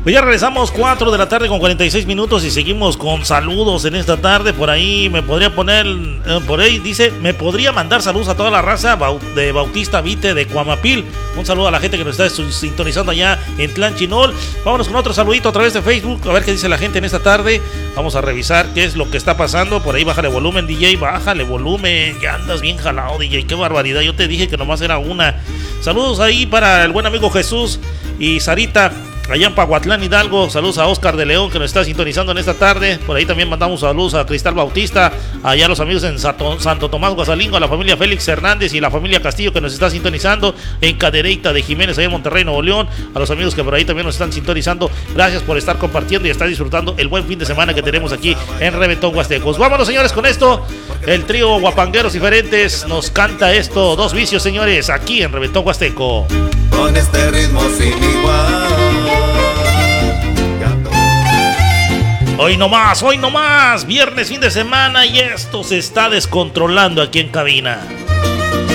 Pues ya regresamos 4 de la tarde con 46 minutos y seguimos con saludos en esta tarde. Por ahí me podría poner, por ahí dice, me podría mandar saludos a toda la raza de Bautista Vite de Cuamapil. Un saludo a la gente que nos está sintonizando allá en Tlanchinol. Vámonos con otro saludito a través de Facebook, a ver qué dice la gente en esta tarde. Vamos a revisar qué es lo que está pasando. Por ahí bájale volumen, DJ, bájale volumen. Ya andas bien jalado, DJ, qué barbaridad. Yo te dije que nomás era una. Saludos ahí para el buen amigo Jesús y Sarita allá en Pahuatlán, Hidalgo. Saludos a Oscar de León que nos está sintonizando en esta tarde. Por ahí también mandamos saludos a Cristal Bautista, allá a los amigos en Santo Tomás Guasalingo, a la familia Félix Hernández y la familia Castillo que nos está sintonizando en Cadereyta de Jiménez, allá en Monterrey, Nuevo León. A los amigos que por ahí también nos están sintonizando, gracias por estar compartiendo y estar disfrutando el buen fin de semana que tenemos aquí en Reventón Huastecos. Vámonos, señores, con esto. El trío Guapangueros Diferentes nos canta esto, Dos Vicios, señores, aquí en Reventón Huasteco. Con este ritmo sin igual. Hoy no más, viernes, fin de semana y esto se está descontrolando aquí en cabina.